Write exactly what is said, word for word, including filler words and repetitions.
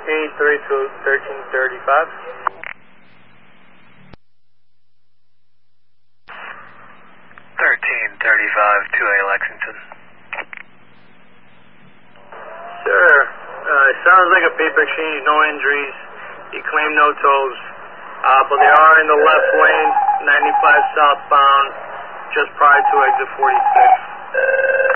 eight three two thirteen thirty-five. thirteen thirty-five, two A Lexington. Sir, uh, it sounds like a paper exchange, no injuries. You claim no tows, uh, but they are in the left lane, ninety-five southbound, just prior to exit forty-six.